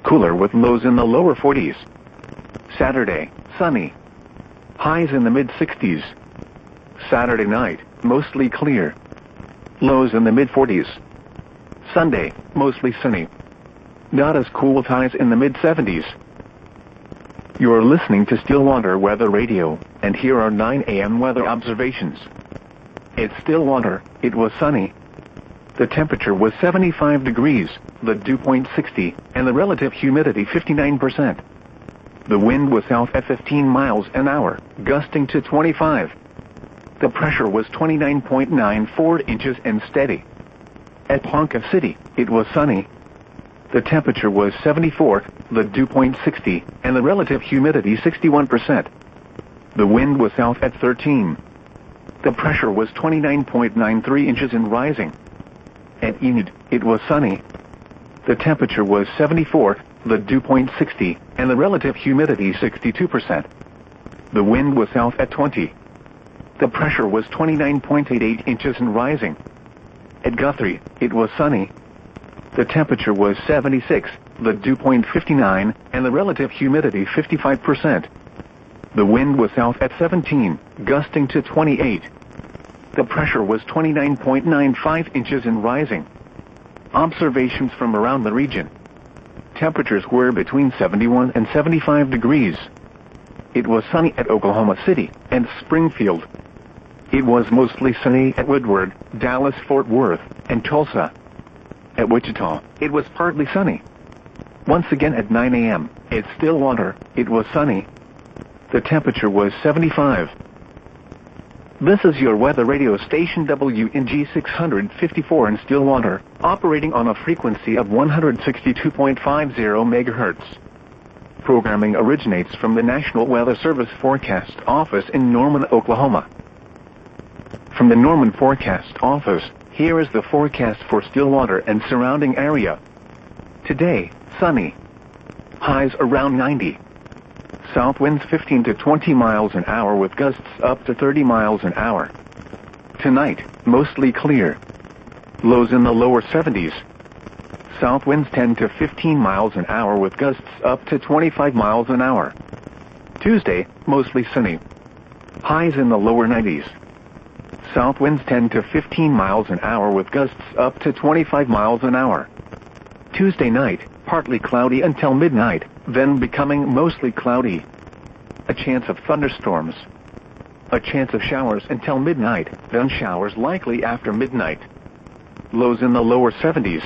Cooler with lows in the lower 40s. Saturday, sunny. Highs in the mid-60s. Saturday night, mostly clear. Lows in the mid-40s. Sunday, mostly sunny. Not as cool with highs in the mid-70s. You're listening to Stillwater Weather Radio, and here are 9 a.m. weather observations. It's Stillwater, it was sunny. The temperature was 75 degrees, the dew point 60, and the relative humidity 59%. The wind was south at 15 miles an hour, gusting to 25. The pressure was 29.94 inches and steady. At Ponca City, it was sunny. The temperature was 74, the dew point 60, and the relative humidity 61%. The wind was south at 13. The pressure was 29.93 inches and rising. At Enid, it was sunny. The temperature was 74, the dew point 60, and the relative humidity 62%. The wind was south at 20. The pressure was 29.88 inches and rising. At Guthrie, it was sunny. The temperature was 76, the dew point 59, and the relative humidity 55%. The wind was south at 17, gusting to 28. The pressure was 29.95 inches and rising. Observations from around the region. Temperatures were between 71 and 75 degrees. It was sunny at Oklahoma City and Springfield. It was mostly sunny at Woodward, Dallas, Fort Worth, and Tulsa. At Wichita, it was partly sunny. Once again at 9 a.m., at Stillwater, it was sunny. The temperature was 75. This is your weather radio station WNG 654 in Stillwater, operating on a frequency of 162.50 MHz. Programming originates from the National Weather Service Forecast Office in Norman, Oklahoma. From the Norman Forecast Office, here is the forecast for Stillwater and surrounding area. Today, sunny. Highs around 90. South winds 15 to 20 miles an hour with gusts up to 30 miles an hour. Tonight, mostly clear. Lows in the lower 70s. South winds 10 to 15 miles an hour with gusts up to 25 miles an hour. Tuesday, mostly sunny. Highs in the lower 90s. South winds 10 to 15 miles an hour with gusts up to 25 miles an hour. Tuesday night, partly cloudy until midnight, then becoming mostly cloudy. A chance of thunderstorms. A chance of showers until midnight, then showers likely after midnight. Lows in the lower 70s.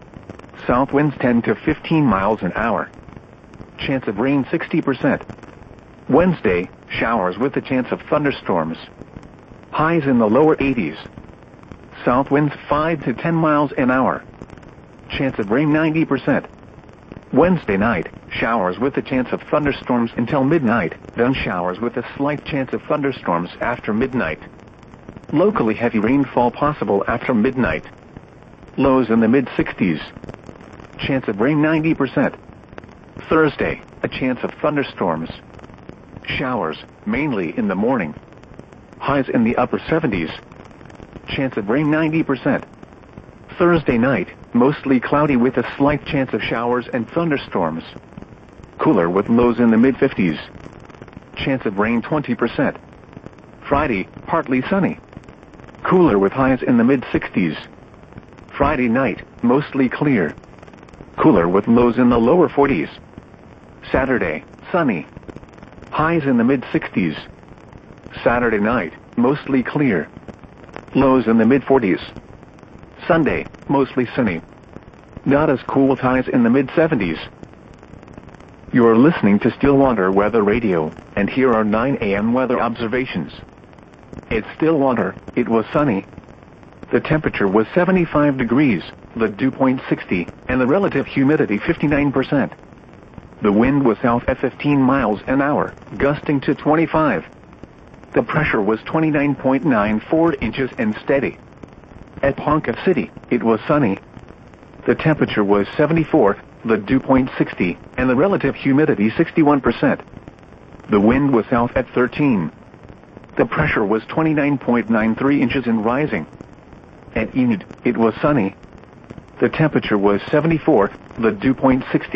South winds 10 to 15 miles an hour. Chance of rain 60%. Wednesday, showers with a chance of thunderstorms. Highs in the lower 80s. South winds 5 to 10 miles an hour. Chance of rain 90%. Wednesday night, showers with a chance of thunderstorms until midnight, then showers with a slight chance of thunderstorms after midnight. Locally heavy rainfall possible after midnight. Lows in the mid-60s. Chance of rain 90%. Thursday, a chance of thunderstorms. Showers, mainly in the morning. Highs in the upper 70s. Chance of rain 90%. Thursday night, mostly cloudy with a slight chance of showers and thunderstorms. Cooler with lows in the mid-50s. Chance of rain 20%. Friday, partly sunny. Cooler with highs in the mid-60s. Friday night, mostly clear. Cooler with lows in the lower 40s. Saturday, sunny. Highs in the mid-60s. Saturday night, mostly clear. Lows in the mid-40s. Sunday, mostly sunny. Not as cool with highs in the mid-70s. You're listening to Stillwater Weather Radio, and here are 9 a.m. weather observations. At Stillwater, it was sunny. The temperature was 75 degrees, the dew point 60, and the relative humidity 59%. The wind was south at 15 miles an hour, gusting to 25. The pressure was 29.94 inches and steady. At Ponca City, it was sunny. The temperature was 74, the dew point 60, and the relative humidity 61%. The wind was south at 13. The pressure was 29.93 inches and rising. At Enid, it was sunny. The temperature was 74, the dew point 60.